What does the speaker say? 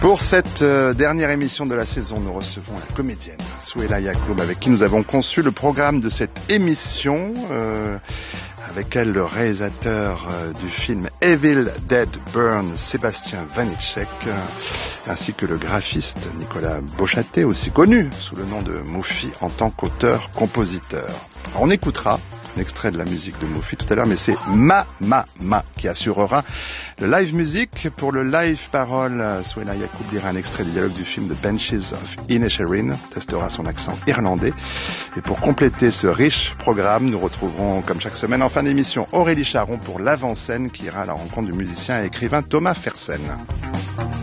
Pour cette dernière émission de la saison, nous recevons la comédienne Souheila Yacoub, avec qui nous avons conçu le programme de cette émission. Avec elle, le réalisateur du film Evil Dead Burn, Sébastien Vanitschek, ainsi que le graphiste Nicolas Beauchâté, aussi connu sous le nom de Moufi en tant qu'auteur-compositeur. On écoutera un extrait de la musique de Moufi tout à l'heure, mais c'est Ma qui assurera le live musique. Pour le live parole, Souheila Yacoub lira un extrait du dialogue du film The Benches of Inisherin, testera son accent irlandais. Et pour compléter ce riche programme, nous retrouverons, comme chaque semaine en fin d'émission, Aurélie Charon pour l'avant-scène qui ira à la rencontre du musicien et écrivain Thomas Fersen.